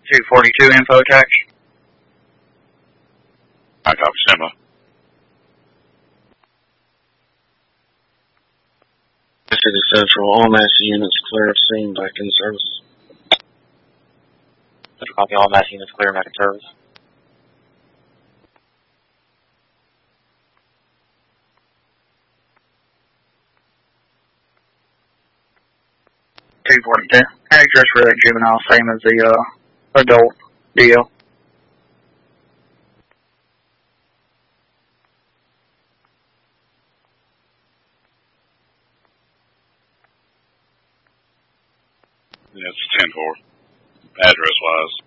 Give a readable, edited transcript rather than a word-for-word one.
242 info attached. I copy Simba. City Central, all mass units clear of scene, back in service. Central copy, all mass units clear, back in service. $242. Address for that juvenile, same as the adult deal. Yeah, it's 10-4. Address-wise.